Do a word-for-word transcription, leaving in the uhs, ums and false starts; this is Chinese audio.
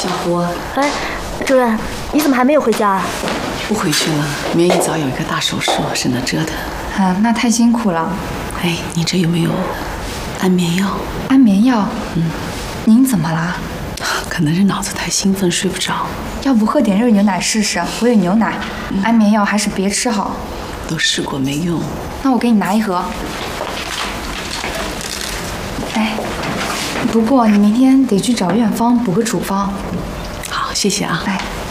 小胡， 哎，主任，你怎么还没有回家啊？ 不回去了，明一早有一个大手术，省得折腾。 啊，那太辛苦了。 哎，你这有没有安眠药？ 安眠药？ 嗯。 您怎么啦？ 可能是脑子太兴奋，睡不着。 要不喝点热牛奶试试？我有牛奶。嗯、安眠药还是别吃好。 都试过没用。 那我给你拿一盒。哎，不过你明天得去找院方补个处方。 好，谢谢啊。 哎。